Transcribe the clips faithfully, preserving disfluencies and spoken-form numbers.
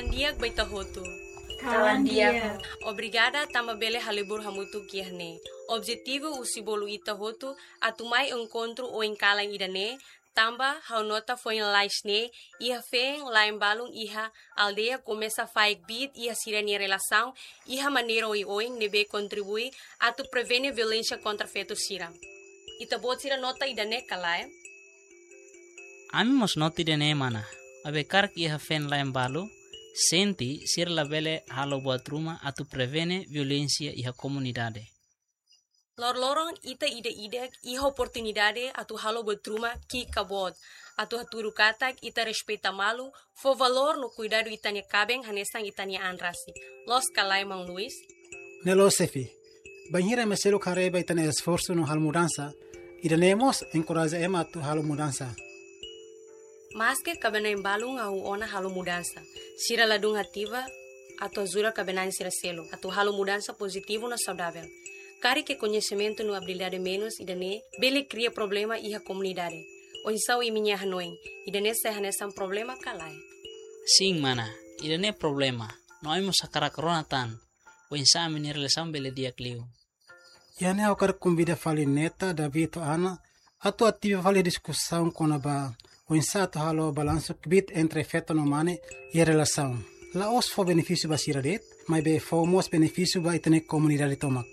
Kalandiak baita hotu. Kalandia. Obrigada tama bele halibur hamutu kiahne. Objetivo usibolu ita hotu atumai encontro o encalang idane tamba hau nota foi em laisne ia feng lá em balung iha aldeia começa faik bit ia sirenia relação iha maneira oi oi nebe contribui a tu prevene violência contra feto sira. Ita bot sira nota idane kalai. Ami mos nota idane mana. Abe kark iha fen lá em balu senti sir la bele halo buat rumah atu prevene violência iha comunidade. Lor-lorong ita ide-ide iha oportunidade atu halo betruma ki kabot. Atu haturu katak ita respeita malu, fo valor no cuidado itanya kabeng hanesang itanya anrasi. Los kalai Mang Luis. Nelo Sefi, banhira meselo kareba itanya esforço no halo mudança, idanemos encoraja ema atu halo mudança. Mas que cabena embalung au ona halo mudança. Sira ladung ativa atu azura cabena sira selo. Atu halo mudança positivo na saudável. Cari que conhecimento no habilidade menos idane bele cria problema iha comunidade. Oisau iminya hanoi idane se hanesan problema kalai. Sim mana, idane problema. Noi mo sakara corona tan. Oinsa minir lesam bele dia kliu. Yane au kar convida fali neta David Ana atu ativa fali discussão com aba oinsa atu halo balanço bit entre feto no mane e relação. La os fo benefício basira det, mas be fo mos benefício ba itane comunidade tomak.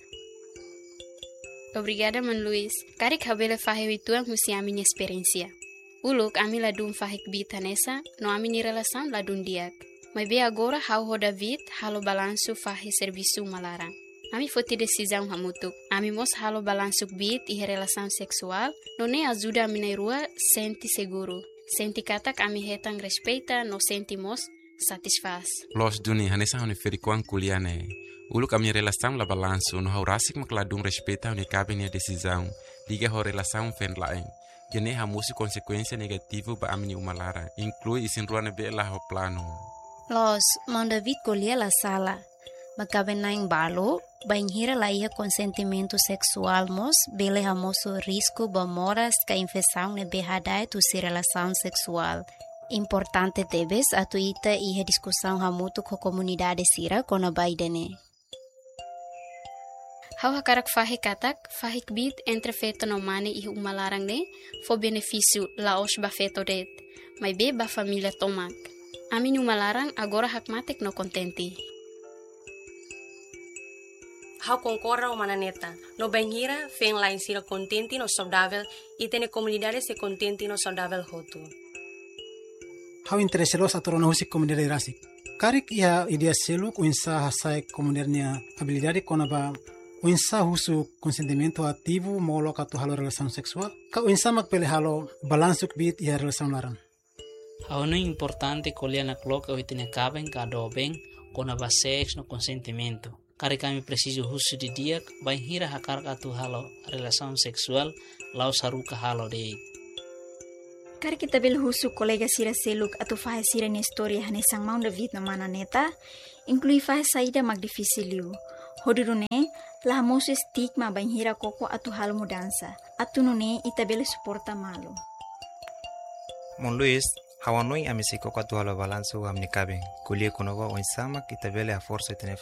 Obrigada, Man Luis. Karik habele fahe tuang musi a minha experiência. Uluk ami ladum fahik bitanesa, no ami ni relação ladum diak. Mas be agora hau ho David halo balanço fahe serviço malarang. Ami foti decisão hamutuk. Ami mos halo balanço bit e relação sexual, no ne ajuda a minha rua senti seguro. Senti katak ami hetang respeita, no sentimos satisfaz. Los duni hanesa honi ferikuan kuliane. Uluk a minha relação la balanço no haurasik makladum respeita honi cabe minha decisão. Liga ho relação fen lain. Jene hamusi consequência negativo ba amini umalara. Inclui isin ruane be la ho plano. Los, Mão David colhia la sala. Macabe na embalo, banhira la ia consentimento sexual mos, bele hamoso risco ba moras ka infecção ne behadai tu si relação sexual. Importante tebes atu ita ia discussão hamutu ko comunidade sira kona baidene. Hau hakarak fahe katak, fahik bit entre feto no mane e uma larang ne, fo benefício la os ba feto det, mas be ba família tomak. Amin uma larang agora hakmatek no contenti. Hau concorra o mananeta. No banhira, fen lá em sira contente no saudável e tene comunidade se contente no saudável hotu. Hau interesselos atorona husi comunidade rasik. Karik ia idea selu uinsa hasai comunidade habilidade konaba uinsa husu consentimento ativo molo katu halo relação sexual. Ka uinsa makpele halo balansuk bit ia relação larang. Hau no importante colher na cloca o itine caben kado bem konaba sex no consentimento. Kari kami preciso husu di dia banhira hakar katu halo relação sexual lau saruka halo de. Kari kita bel husu kolega sira seluk atu fahe sira ni história hanesang Mão David no mana neta, inclui fahe saída mag difícil. Hodurune, la mosu stigma banhira koko atu halo mudança. Atu nune ita bele suporta malu. Mon Luis, hawanoi amisi koko atu halo balanço amni kabeng. Kulie konogo oinsama kita bele a força itene